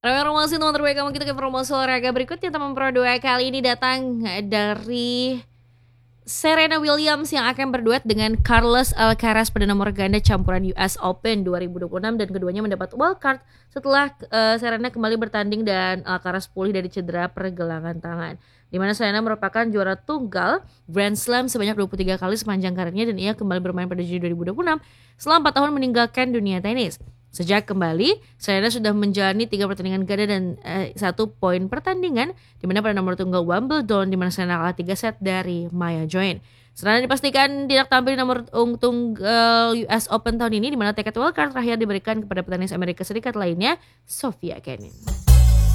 Promosi teman terbaik kamu, kita ke promosi olahraga berikutnya. Teman Pro 2 kali ini datang dari Serena Williams yang akan berduet dengan Carlos Alcaraz pada nomor ganda campuran US Open 2026 dan keduanya mendapat wildcard setelah Serena kembali bertanding dan Alcaraz pulih dari cedera pergelangan tangan. Di mana Serena merupakan juara tunggal Grand Slam sebanyak 23 kali sepanjang karirnya dan ia kembali bermain pada Juni 2026 setelah 4 tahun meninggalkan dunia tenis. Sejak kembali, Serena sudah menjalani 3 pertandingan ganda dan 1 poin pertandingan, di mana pada nomor tunggal Wimbledon, di mana Serena kalah 3 set dari Maya Join. Serena dipastikan tidak tampil di nomor tunggal US Open tahun ini, di mana tiket wildcard terakhir diberikan kepada petenis Amerika Serikat lainnya, Sofia Kenin.